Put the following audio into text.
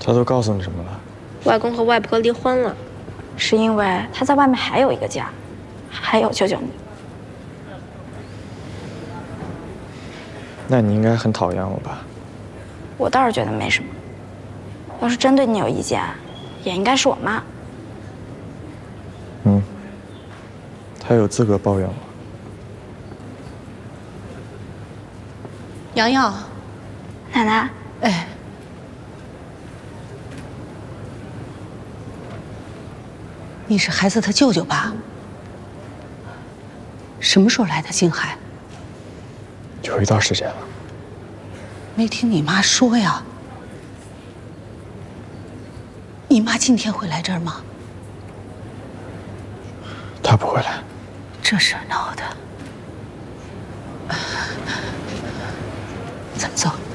他都告诉你什么了？ 外公和外婆离婚了， 是因为他在外面还有一个家，还有舅舅你。 那你应该很讨厌我吧？ 我倒是觉得没什么。要是真对你有意见，也应该是我妈。 嗯，她有资格抱怨我。 洋洋， 奶奶， 哎，你是孩子他舅舅吧？什么时候来的静海？ 有一段时间了。 没听你妈说呀？你妈今天会来这儿吗？ 她不会来。 这事儿闹的，咱们走。